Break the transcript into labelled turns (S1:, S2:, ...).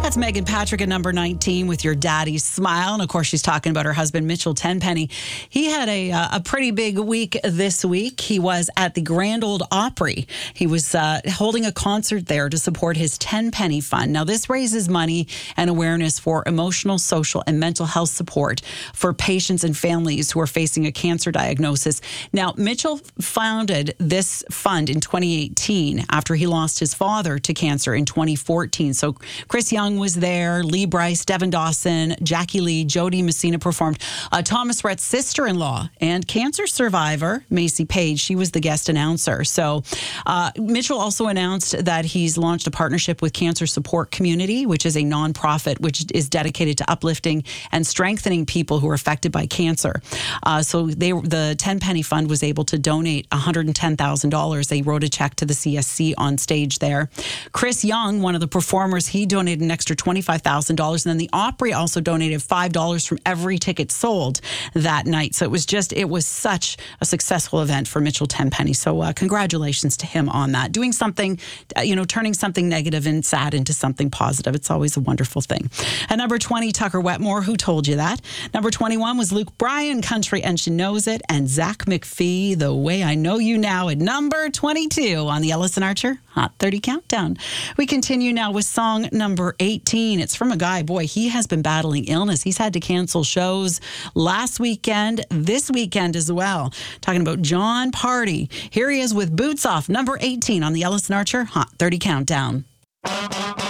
S1: That's Megan Patrick at number 19 with Your Daddy's Smile. And of course, she's talking about her husband, Mitchell Tenpenny. He had a pretty big week this week. He was at the Grand Ole Opry. He was holding a concert there to support his Tenpenny Fund. Now, this raises money and awareness for emotional, social, and mental health support for patients and families who are facing a cancer diagnosis. Now, Mitchell founded this fund in 2018 after he lost his father to cancer in 2014. So Chris Young was there, Lee Bryce, Devin Dawson, Jackie Lee, Jody Messina performed. Thomas Rhett's sister-in-law and cancer survivor, Macy Page, she was the guest announcer. So Mitchell also announced that he's launched a partnership with Cancer Support Community, which is a nonprofit which is dedicated to uplifting and strengthening people who are affected by cancer. So the Tenpenny Fund was able to donate $110,000. They wrote a check to the CSC on stage there. Chris Young, one of the performers, he donated an extra $25,000. And then the Opry also donated $5 from every ticket sold that night. So it was such a successful event for Mitchell Tenpenny. So congratulations to him on that. Doing something, turning something negative and sad into something positive. It's always a wonderful thing. At number 20, Tucker Wetmore, Who Told You That? Number 21 was Luke Bryan, Country and She Knows It. And Zach McPhee, The Way I Know You Now, at number 22 on the Ellis and Archer Hot 30 Countdown. We continue now with song number 18. It's from a guy, boy, he has been battling illness. He's had to cancel shows last weekend, this weekend as well. Talking about John Party. Here he is with Boots Off, number 18 on the Ellis and Archer Hot 30 Countdown.